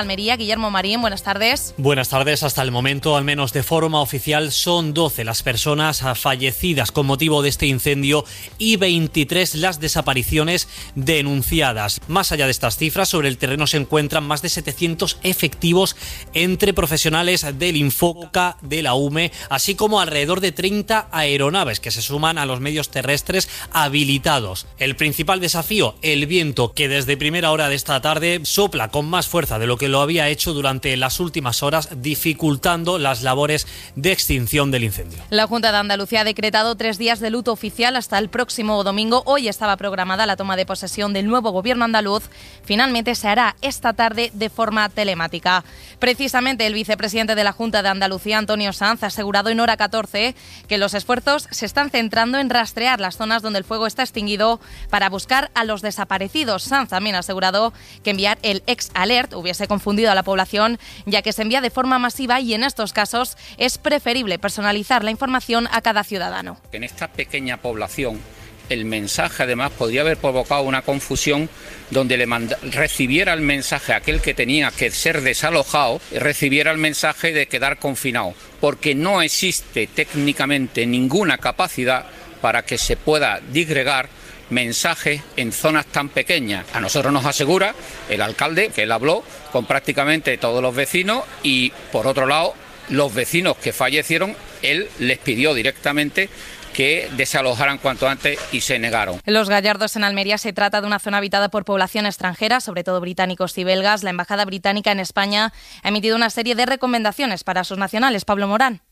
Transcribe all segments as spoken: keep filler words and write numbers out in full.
Almería, Guillermo Marín, buenas tardes. Buenas tardes. Hasta el momento, al menos de forma oficial, son doce las personas fallecidas con motivo de este incendio y veintitrés las desapariciones denunciadas. Más allá de estas cifras, sobre el terreno se encuentran más de setecientos efectivos entre profesionales del Infoca, de la U M E, así como alrededor de treinta aeronaves que se suman a los medios terrestres habilitados. El principal desafío, el viento, que desde primera hora de esta tarde sopla con más fuerza de lo que lo había hecho durante las últimas horas, dificultando las labores de extinción del incendio. La Junta de Andalucía ha decretado tres días de luto oficial hasta el próximo domingo. Hoy estaba programada la toma de posesión del nuevo gobierno andaluz. Finalmente se hará esta tarde de forma telemática. Precisamente el vicepresidente de la Junta de Andalucía, Antonio Sanz, ha asegurado en Hora catorce que los esfuerzos se están centrando en rastrear las zonas donde el fuego está extinguido para buscar a los desaparecidos. Sanz también ha asegurado que enviar el ex-alert hubiese confundido a la población, ya que se envía de forma masiva y en estos casos es preferible personalizar la información a cada ciudadano. En esta pequeña población, el mensaje además podría haber provocado una confusión donde le manda, recibiera el mensaje aquel que tenía que ser desalojado, recibiera el mensaje de quedar confinado, porque no existe técnicamente ninguna capacidad para que se pueda disgregar mensajes en zonas tan pequeñas. A nosotros nos asegura el alcalde que él habló con prácticamente todos los vecinos y, por otro lado, los vecinos que fallecieron, él les pidió directamente que desalojaran cuanto antes y se negaron. En Los Gallardos, en Almería, se trata de una zona habitada por población extranjera, sobre todo británicos y belgas. La Embajada Británica en España ha emitido una serie de recomendaciones para sus nacionales. Pablo Morán.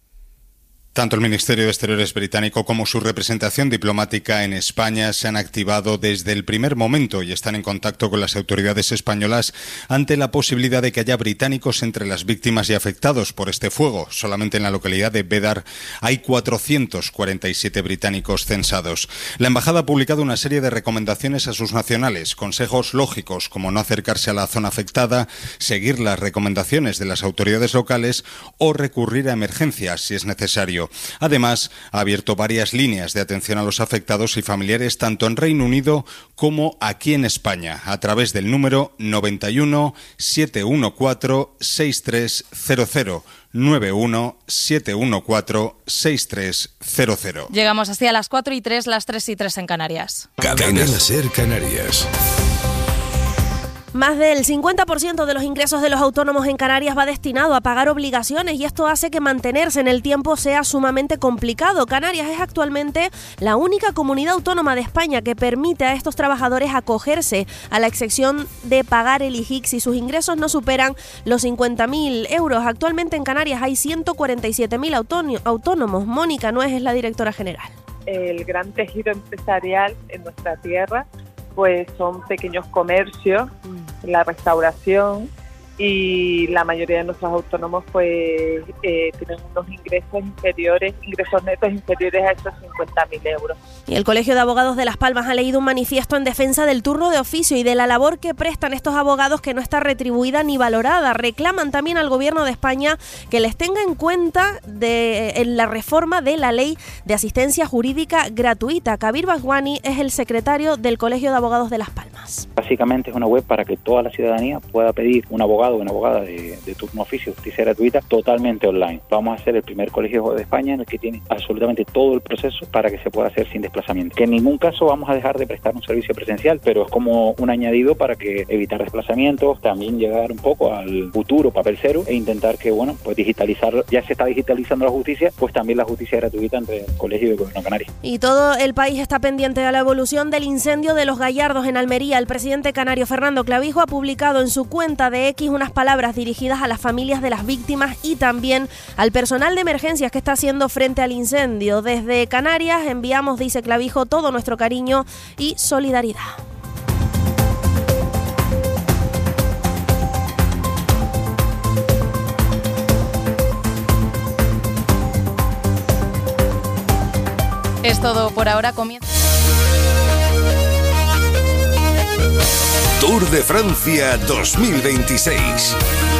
Tanto el Ministerio de Exteriores británico como su representación diplomática en España se han activado desde el primer momento y están en contacto con las autoridades españolas ante la posibilidad de que haya británicos entre las víctimas y afectados por este fuego. Solamente en la localidad de Bédar hay cuatrocientos cuarenta y siete británicos censados. La embajada ha publicado una serie de recomendaciones a sus nacionales, consejos lógicos como no acercarse a la zona afectada, seguir las recomendaciones de las autoridades locales o recurrir a emergencias si es necesario. Además, ha abierto varias líneas de atención a los afectados y familiares tanto en Reino Unido como aquí en España, a través del número noventa y uno, setecientos catorce, sesenta y tres cero cero. noventa y uno, setecientos catorce, sesenta y tres cero cero. Llegamos así a las cuatro y tres, las tres y tres en Canarias. Cadena Ser Canarias. Más del cincuenta por ciento de los ingresos de los autónomos en Canarias va destinado a pagar obligaciones y esto hace que mantenerse en el tiempo sea sumamente complicado. Canarias es actualmente la única comunidad autónoma de España que permite a estos trabajadores acogerse a la excepción de pagar el I G I C si sus ingresos no superan los cincuenta mil euros. Actualmente en Canarias hay ciento cuarenta y siete mil autónomos. Mónica Nuez es la directora general. El gran tejido empresarial en nuestra tierra pues son pequeños comercios, la restauración y la mayoría de nuestros autónomos pues eh, tienen unos ingresos inferiores, ingresos netos inferiores a esos cincuenta mil euros. Y el Colegio de Abogados de Las Palmas ha leído un manifiesto en defensa del turno de oficio y de la labor que prestan estos abogados que no está retribuida ni valorada. Reclaman también al Gobierno de España que les tenga en cuenta de, en la reforma de la Ley de Asistencia Jurídica Gratuita. Kabir Baswani es el secretario del Colegio de Abogados de Las Palmas. Básicamente es una web para que toda la ciudadanía pueda pedir un abogado o una abogada de, de turno oficio, justicia gratuita, totalmente online. Vamos a ser el primer colegio de España en el que tiene absolutamente todo el proceso para que se pueda hacer sin desplazamiento. Que en ningún caso vamos a dejar de prestar un servicio presencial, pero es como un añadido para que evitar desplazamientos, también llegar un poco al futuro papel cero e intentar que, bueno, pues digitalizar, ya se está digitalizando la justicia, pues también la justicia gratuita entre el colegio y el gobierno canario. Y todo el país está pendiente de la evolución del incendio de Los Gallardos en Almería. El presidente canario Fernando Clavijo ha publicado en su cuenta de X unas palabras dirigidas a las familias de las víctimas y también al personal de emergencias que está haciendo frente al incendio. Desde Canarias enviamos, dice Clavijo, todo nuestro cariño y solidaridad. Es todo por ahora. Comienza Tour de Francia dos mil veintiséis.